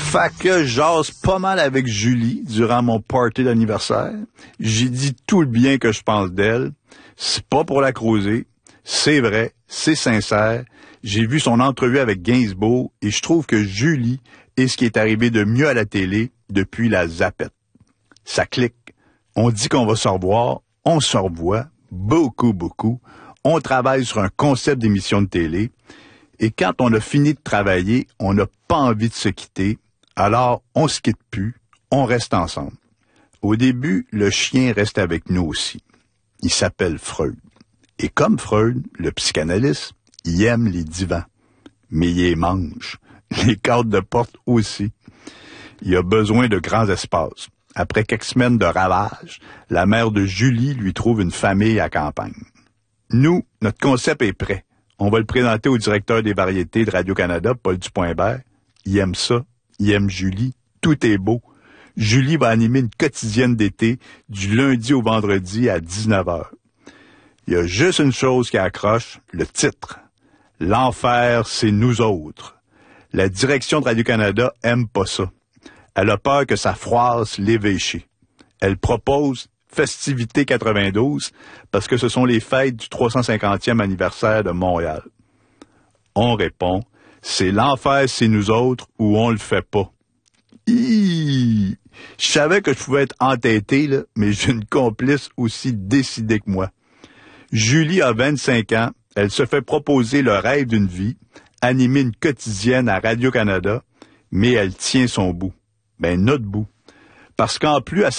Fait que j'ose pas mal avec Julie durant mon party d'anniversaire. J'ai dit tout le bien que je pense d'elle. C'est pas pour la creuser. C'est vrai, c'est sincère. J'ai vu son entrevue avec Gainsbourg et je trouve que Julie est ce qui est arrivé de mieux à la télé depuis la Zapette. Ça clique. On dit qu'on va se revoir. On se revoit. Beaucoup. On travaille sur un concept d'émission de télé. Et quand on a fini de travailler, on n'a pas envie de se quitter. Alors, on se quitte plus. On reste ensemble. Au début, le chien reste avec nous aussi. Il s'appelle Freud. Et comme Freud, le psychanalyste, il aime les divans. Mais il les mange. Les cadres de porte aussi. Il a besoin de grands espaces. Après quelques semaines de ravages, la mère de Julie lui trouve une famille à campagne. Nous, notre concept est prêt. On va le présenter au directeur des variétés de Radio-Canada, Paul Dupont-Hébert. Il aime ça. Il aime Julie. Tout est beau. Julie va animer une quotidienne d'été du lundi au vendredi à 19h. Il y a juste une chose qui accroche, le titre. L'enfer, c'est nous autres. La direction de Radio-Canada aime pas ça. Elle a peur que ça froisse l'évêché. Elle propose Festivité 92 parce que ce sont les fêtes du 350e anniversaire de Montréal. On répond, c'est l'enfer, c'est nous autres ou on le fait pas. Je savais que je pouvais être entêté, là, mais j'ai une complice aussi décidée que moi. Julie a 25 ans, elle se fait proposer le rêve d'une vie, animer une quotidienne à Radio-Canada, mais elle tient son bout. Ben, notre bout. Parce qu'en plus,